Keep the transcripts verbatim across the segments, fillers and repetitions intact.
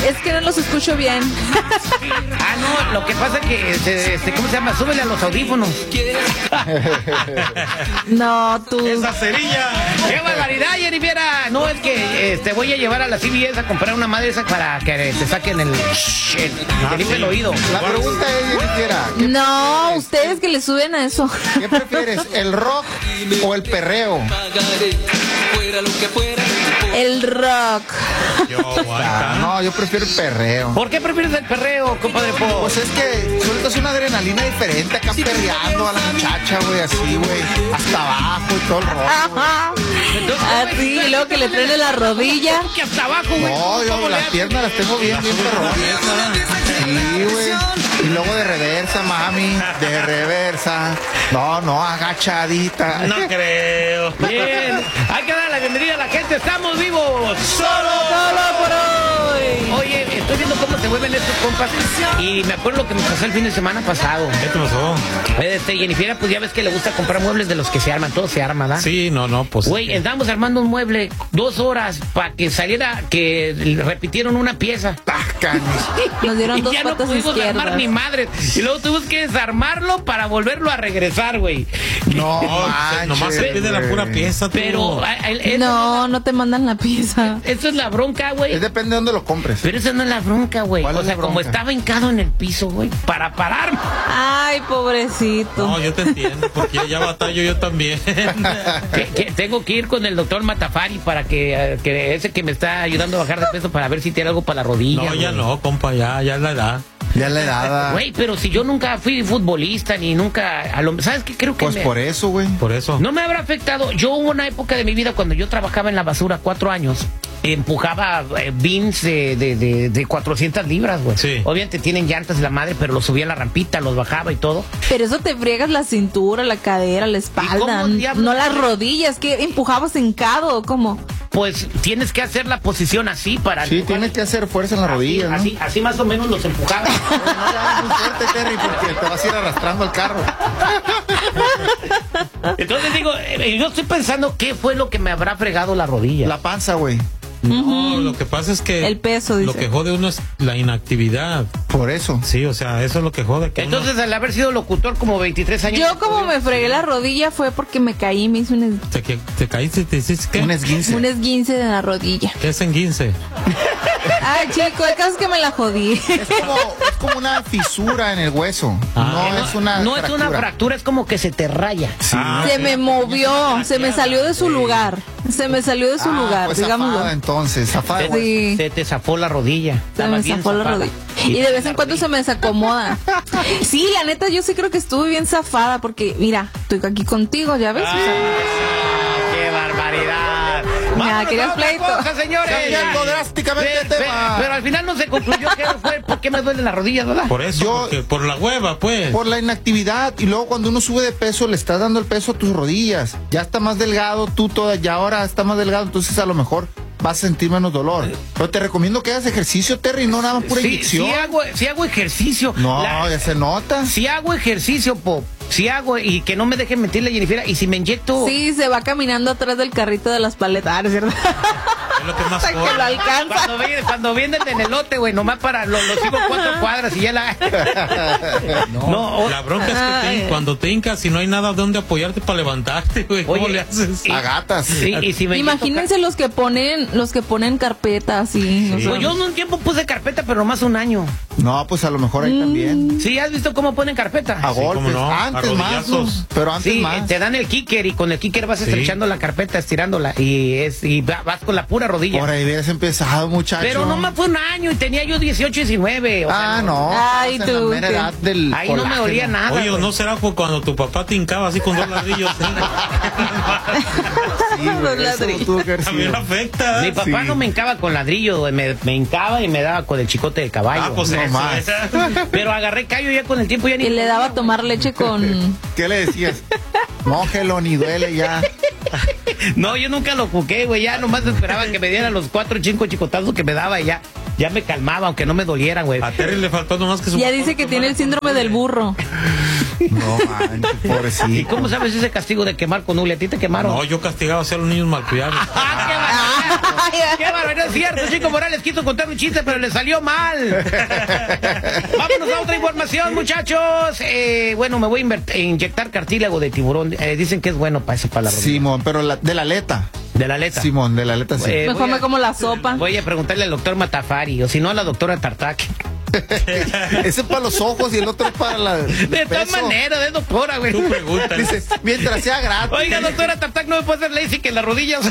Es que no los escucho bien. Ah, no, lo que pasa es que, este, este, ¿cómo se llama? Súbele a los audífonos. No, tú. Esa cerilla. ¡Qué barbaridad, Jennifiera! No, es que este, voy a llevar a la C V S a comprar una madre esa para que te saquen el... el Ah, te limpie sí. el oído. La pregunta es, Jennifiera, ¿qué No, prefieres? ustedes que le suben a eso. ¿Qué prefieres, el rock o el perreo? El rock. Yo, Ah, guanta. no, yo prefiero el perreo. ¿Por qué prefieres el perreo, compadre Po? Pues es que sueltas una adrenalina diferente acá perreando a la muchacha, güey, así, güey, hasta abajo y todo el rollo. Ajá. Así, y luego que le prende la rodilla. Que hasta abajo, güey. No, yo ¿Cómo le las haces? piernas las tengo bien, bien perronas. Sí, güey. Y luego de reversa, mami, de reversa. No, no, agachadita. No creo. Bien, hay que dar la bienvenida a la gente. ¡Estamos vivos! ¡Solo! Solo por hoy. Oye, estoy viendo cómo se mueven estos compas. Y me acuerdo lo que me pasó el fin de semana pasado. ¿Qué te pasó? Este, Jennifer, pues ya ves que le gusta comprar muebles de los que se arman. Todo se arma, ¿verdad? Sí, no, no, pues. Güey, estábamos armando un mueble dos horas para que saliera, que repitieron una pieza. Tacanes. Nos dieron Y dos ya no patas pudimos izquierdas. armar ni madres. Y luego tuvimos que desarmarlo para volverlo a regresar, güey. No, No, manches, nomás se pide la güey. pura pieza, tú. Pero a- a- eso, No, no te mandan la pieza. eso es la bronca, güey. Es depende de dónde lo compres. Pero esa no es la bronca, güey. ¿Cuál O es sea, la como bronca? estaba hincado en el piso, güey, para parar. Ay, pobrecito. No, yo te entiendo, porque ya, ya batallo yo también. Que, que tengo que ir con el doctor Matafari para que, eh, que ese que me está ayudando a bajar de peso para ver si tiene algo para la rodilla. No, ya güey. no, compa, ya, ya es la edad. Ya le daba. Güey, pero si yo nunca fui futbolista ni nunca, a lo, ¿sabes qué? Creo que Pues me- por eso, güey. Por eso. no me habrá afectado. Yo hubo una época de mi vida cuando yo trabajaba en la basura cuatro años. Empujaba eh, bins de, de, de, de cuatrocientas libras, güey. Sí. Obviamente tienen llantas de la madre, pero los subía a la rampita, los bajaba y todo. Pero eso te friegas la cintura, la cadera, la espalda. cómo diablos? No las rodillas. Que empujabas hincado, ¿cómo? Pues tienes que hacer la posición así para... Sí, empujar. tienes que hacer fuerza en la rodilla, ¿no? Así, así más o menos los empujaba. No le hagas muy fuerte, Terry, porque te vas a ir arrastrando al carro. Entonces digo, eh, yo estoy pensando qué fue lo que me habrá fregado la rodilla. La panza, güey. No, lo que pasa es que. El peso, dice. Lo que jode uno es la inactividad. Por eso. Sí, o sea, eso es lo que jode. Que Entonces, al haber sido locutor como veintitrés años... Yo como me fregué la rodilla fue porque me caí y me hice un, es- uno te, que- te caíste y te hiciste ¿qué? Un esguince. un esguince de la rodilla. ¿Qué es en quince? Ay, chico, el caso es que me la jodí. Es como, es como una fisura en el hueso. Ah. no es una No es fractura. una fractura, es como que se te raya. Sí. Ah, Se sí. me movió, se me salió de su lugar. Se me salió de su Ah, lugar, pues digámoslo. zafada, entonces, zafada. Se, Sí. se te zafó la rodilla. Se Estabas me bien zafó la zafada. rodilla. Y de vez en cuando se me desacomoda. Sí, la neta, yo sí creo que estuve bien zafada porque, mira, estoy aquí contigo, ¿ya ves? Ah, ¡qué barbaridad! Nada, Vámonos querías a otra pleito. cosa, señores. Cambiando drásticamente Pe- el pe- tema. Pero al final no se concluyó qué fue, por qué me duelen las rodillas, ¿verdad? Por eso, Yo- porque- por la hueva, pues. Por la inactividad. Y luego cuando uno sube de peso, le estás dando el peso a tus rodillas. Ya está más delgado, tú toda, ya ahora está más delgado, entonces a lo mejor vas a sentir menos dolor. Pero te recomiendo que hagas ejercicio, Terry, no nada más pura sí, inyección. sí hago, sí hago ejercicio. No, La- ya se nota. sí hago ejercicio, Pop. Sí hago, y que no me dejen mentirle, Jennifer. Y si me inyecto... Sí, se va caminando atrás del carrito de las paletas, ah, ¿no es cierto? Es lo que más Hasta que corre. lo alcanza. Cuando viene, cuando viene el en elote, güey, nomás para lo, lo sigo cuatro cuadras y ya la... No, o- La bronca es que te- Ay. cuando te hincas y no hay nada donde apoyarte para levantarte, güey. ¿Cómo Oye, le haces? y- A gatas. sí, y si me inyecto Imagínense los que ponen, los que ponen carpeta así. o Sí. sea. Pues yo un tiempo puse carpeta, pero nomás un año. No, pues a lo mejor ahí también. ¿Sí has visto cómo ponen carpeta? A Sí, golpes. cómo no, a Antes más, ¿no? rodillazos. Pero antes Sí, más. te dan el kicker y con el kicker vas estrechando la carpeta, estirándola y es y va- vas con la pura rodilla. Por ahí hubieras empezado, muchacho. Pero nomás fue un año y tenía yo dieciocho, diecinueve. O sea, Ah, no. Ay, estás en tú, la mera ¿qué? edad del Ahí no me colágeno. dolía nada. Oye, ¿o güey. no será por cuando tu papá te hincaba así con dos ladrillos? Sí, güey, Los eso ladrillos. tuvo que haber También sido. afecta. Mi papá Sí. no me hincaba con ladrillo, güey, me, me hincaba y me daba con el chicote de caballo. Ah, pues No eso, más. esa. Pero agarré callo ya con el tiempo ya ni. Y le daba a tomar leche con... ¿Qué le decías? Mójelo, ni duele ya. No, yo nunca lo jugué, güey. Ya nomás esperaba que me dieran los cuatro o cinco chicotazos que me daba y ya, ya me calmaba, aunque no me dolieran, güey. A Terry le faltó nomás que su Ya papá dice que tomara tiene el con- síndrome del burro. No manches, ¿Y pobrecito. cómo sabes ese castigo de quemar con hule? ¿A ti te quemaron? No, yo castigaba a ser los niños malcriados. ¡Ah, qué barbaridad! Ay, diga. Qué barbaridad, es cierto. Chico Morales quiso contar un chiste, pero le salió mal. Vámonos a otra información, muchachos. Eh, bueno, me voy a inver- inyectar cartílago de tiburón. Eh, dicen que es bueno para esa palabra. Simón, pero la, de la aleta. De la aleta. Simón, de la aleta sí. Eh, Mejor voy a- me como la sopa. Voy a preguntarle al doctor Matafari, o si no a la doctora Tartak. Ese es para los ojos y el otro es para la. De todas maneras, es doctora, güey. Tú preguntas. Dice, mientras sea gratis. Oiga, doctora Tartak, ¿no me puede hacer LASIK en las rodillas?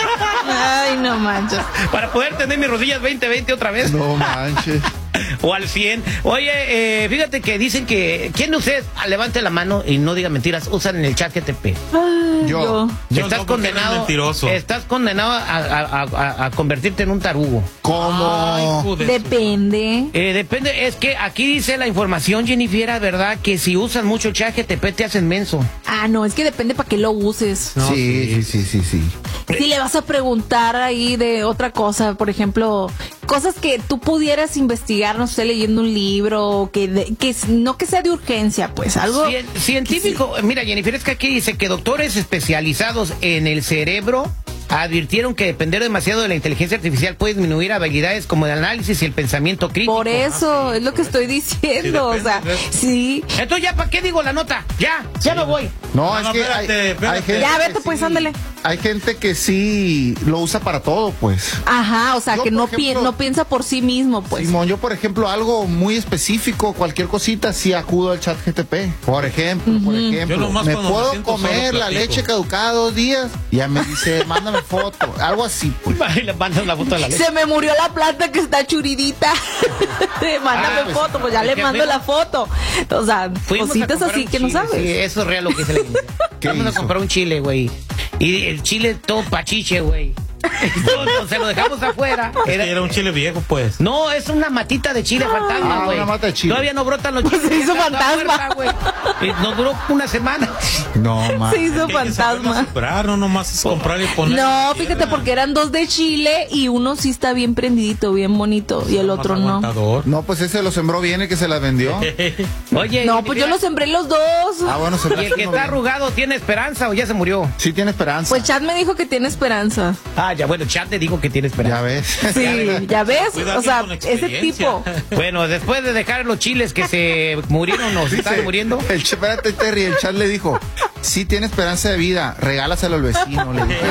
Ay, no manches. Para poder tener mis rodillas veinte veinte otra vez. No manches. O al cien. Oye, eh, fíjate que dicen que... ¿Quién de ustedes, levante la mano y no diga mentiras, usan el chat G T P? Ay, Yo. Yo estás no, porque eres condenado... mentiroso. Estás condenado a, a- a- a convertirte en un tarugo. ¿Cómo? Ay, hijo de su- Depende. Eh, depende, es que aquí dice la información, Jennifer, ¿verdad? Que si usas mucho el chat G T P te hacen menso. Ah, no, es que depende para qué lo uses. No, sí, sí, sí, sí, sí. Si le vas a preguntar ahí de otra cosa, por ejemplo, cosas que tú pudieras investigar, no sé, leyendo un libro, que, de- que no que sea de urgencia, pues algo. Cien- científico, mira, Jennifer, es que aquí dice que doctores especializados en el cerebro advirtieron que depender demasiado de la inteligencia artificial puede disminuir habilidades como el análisis y el pensamiento crítico. Por eso, es lo que estoy diciendo, Sí, o sea, depende, sí. Entonces, ¿ya para qué digo la nota? Ya, ya me voy. No, No, es no, que espérate, hay, espérate. hay gente Ya, que vete, pues, sí- ándale. Hay gente que sí lo usa para todo, pues. Ajá, o sea, Yo, que por no, pi- ejemplo- no piensa por sí mismo, pues. Simón, yo por ejemplo, algo muy específico, cualquier cosita, sí acudo al chat G T P. Por ejemplo, por ejemplo, Yo nomás me cuando me puedo siento comer solo la platico. leche caducada dos días, y ya me dice, mándame foto, algo así, pues. Y le mandan la foto a la leche. Se me murió la planta que está churidita. Mándame Ah, pues, foto, pues ya es le que mando fuimos- la foto. O sea, Fuimos a cositas comprar así un que no chile, sabes. Sí, eso es real lo que dice la gente. ¿Qué Vamos a hizo? comprar un chile, güey. Y el chile todo pachiche, güey. Entonces, se lo dejamos afuera. Es que Era- era un chile viejo, pues. No, es una matita de chile fantasma, Ah, güey. una mata de chile. Todavía no brotan los Pues chiles. se hizo ya está fantasma. muerta, güey. Y nos duró una semana. No, man. Se hizo Es que hay que saberlo fantasma. sembrar, no nomás es comprar y poner. No, fíjate, porque eran dos de chile y uno sí está bien prendidito, bien bonito, y el Más otro no. aguantador. No, pues ese lo sembró bien el que se las vendió. Oye. No, pues yo los sembré los dos. Ah, bueno, se ¿Y el que está arrugado tiene esperanza o ya se murió? Sí tiene esperanza. Pues Chad me dijo que tiene esperanza. Ah, ya, bueno, Chat te dijo que tiene esperanza. Ya ves. Sí, ya ves, Cuidado o sea, con ese experiencia. tipo. Bueno, después de dejar los chiles que se murieron o se están Dice, muriendo. El ch- espérate, Terry, el chat le dijo, sí tiene esperanza de vida, regálaselo al vecino, le dijo.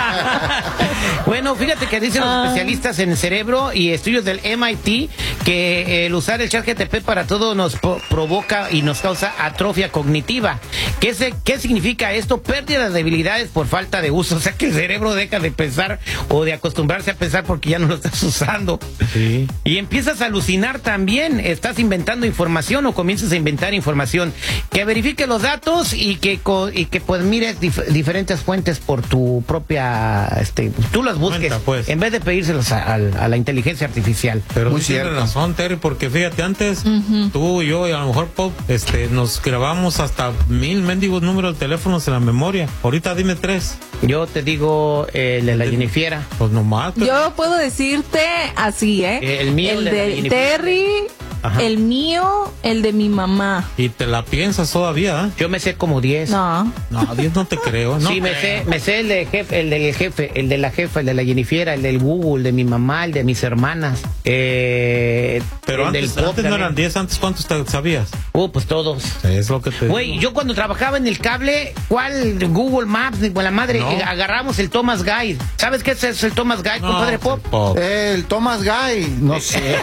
Bueno, fíjate que dicen los especialistas en cerebro y estudios del M I T que el usar el chat G T P para todo nos po- provoca y nos causa atrofia cognitiva. ¿Qué, se, ¿Qué significa esto? Pérdida de habilidades por falta de uso. O sea que el cerebro deja de pensar o de acostumbrarse a pensar porque ya no lo estás usando. Sí. Y empiezas a alucinar también. Estás inventando información o comienzas a inventar información. Que verifique los datos y que, co- y que pues mires dif- diferentes fuentes por tu propia... este Tú las busques Cuenta, pues. en vez de pedírselos a, a- a la inteligencia artificial. Pero Muy sí tienes cierto. razón, Terry, porque fíjate, antes tú y yo y a lo mejor Pop, este, nos grabamos hasta mil mendigos números de teléfonos en la memoria. Ahorita dime tres. Yo te digo eh, el de la Jennifiera. Pues nomás. pero- Yo puedo decirte así, ¿eh? El mío, el el de la de Jennifer. Terry, Ajá. el mío, el de mi mamá. Y te la piensas todavía, ¿eh? Yo me sé como diez. No. No, Dios no te creo. No sí, me creo. sé, me sé el, de jefe, el del jefe, el de la jefa, el de la Jennifiera, el del Google, el de mi mamá, el de mis hermanas. Eh, Pero el antes, del pop antes no también. eran diez, antes ¿cuántos te sabías? Uh, pues todos. Es lo que te Güey, digo. yo cuando trabajaba en el cable, ¿cuál Google Maps? Ni con la madre, No. eh, agarramos el Thomas Guide. ¿Sabes qué es eso, el Thomas Guide, No, compadre Pop? Pop. El Thomas Guy, no sé.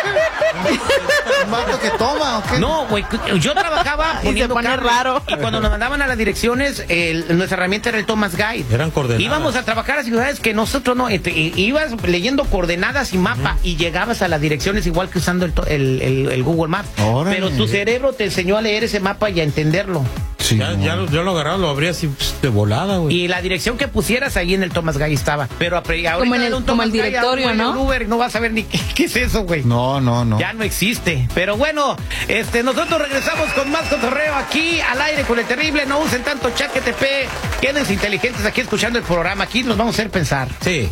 ¿Un vato que toma o qué? No, güey, yo trabajaba Y poniendo se pone cable, raro. y cuando nos mandaban a las direcciones, el- nuestra herramienta era el Thomas Guide. Eran coordenadas. Íbamos a trabajar a ciudades que nosotros no, ent- i- ibas leyendo coordenadas y mapa y llegabas a las direcciones igual que usando el, to- el, el- el Google Maps. Órale. Pero tu cerebro te enseñó a leer ese mapa y a entenderlo. Sí, Ya, no. ya, lo- ya lo agarraba, lo abría así pss, de volada, güey. Y la dirección que pusieras ahí en el Thomas Guide estaba. Pero apre- ahorita Como en el- era un como Thomas el Guide, directorio, ahora, güey, ¿no? el Uber, no vas a ver ni qué, qué es eso, güey. No, no, no. Ya no existe. Pero bueno, este, nosotros regresamos con más cotorreo aquí al aire con el terrible. No usen tanto chat G T P. Quédense inteligentes aquí escuchando el programa. Aquí nos vamos a hacer pensar. Sí.